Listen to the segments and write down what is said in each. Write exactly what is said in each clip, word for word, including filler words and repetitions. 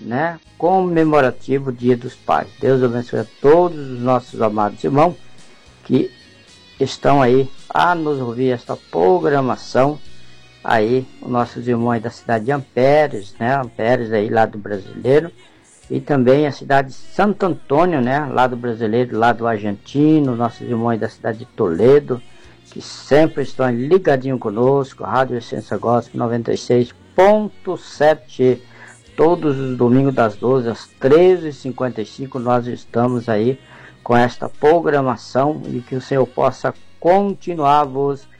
né, comemorativo Dia dos Pais. Deus abençoe a todos os nossos amados irmãos que estão aí a nos ouvir esta programação. Aí, os nossos irmãos aí da cidade de Ampères, né, Ampères aí lá do Brasileiro, e também a cidade de Santo Antônio, né, lá do Brasileiro, lá do Argentino, nossos irmãos aí da cidade de Toledo, que sempre estão ligadinhos conosco, a Rádio Essência Gospel noventa e seis ponto sete, todos os domingos das doze às treze e cinquenta e cinco, nós estamos aí com esta programação e que o Senhor possa continuar vos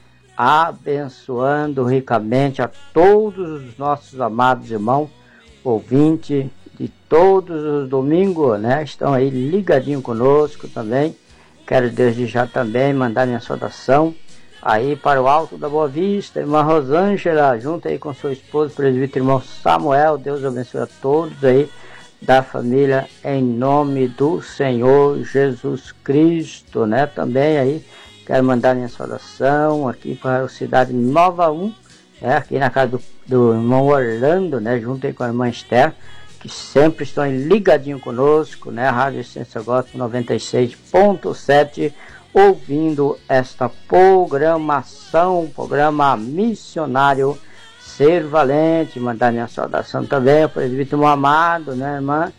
abençoando ricamente a todos os nossos amados irmãos, ouvintes de todos os domingos, né? Estão aí ligadinho conosco também. Quero desde já também mandar minha saudação aí para o Alto da Boa Vista, irmã Rosângela, junto aí com sua esposa, presbítero irmão Samuel. Deus abençoe a todos aí da família, em nome do Senhor Jesus Cristo, né? Também aí quero mandar minha saudação aqui para a cidade Nova um, né? Aqui na casa do, do irmão Orlando, né? Junto aí com a irmã Esther, que sempre estão ligadinho conosco, né? Rádio Essência Gospel noventa e seis ponto sete, ouvindo esta programação, programa missionário Ser Valente. Mandar minha saudação também ao presbítero amado, né, irmã?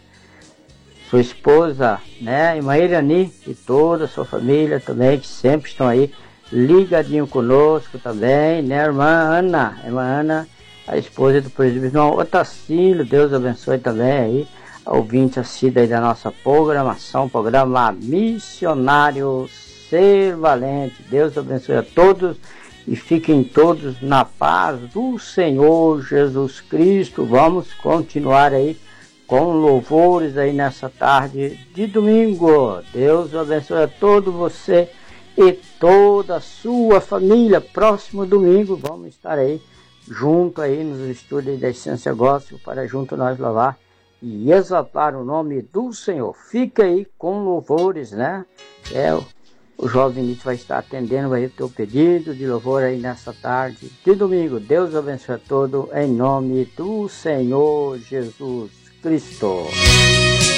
Sua esposa, né, irmã Irani, e toda a sua família também, que sempre estão aí ligadinho conosco também, né, irmã Ana, irmã Ana, a esposa do presbítero Otacílio. Deus abençoe também aí, a ouvinte assídua aí da nossa programação, programa missionário Ser Valente. Deus abençoe a todos e fiquem todos na paz do Senhor Jesus Cristo. Vamos continuar aí com louvores aí nessa tarde de domingo. Deus abençoe a todo você e toda a sua família. Próximo domingo vamos estar aí junto aí nos estúdios da Essência Gospel para junto nós louvar e exaltar o nome do Senhor. Fica aí com louvores, né? É, o jovem Nietzsche vai estar atendendo aí o teu pedido de louvor aí nessa tarde de domingo. Deus abençoe a todos em nome do Senhor Jesus Cristo.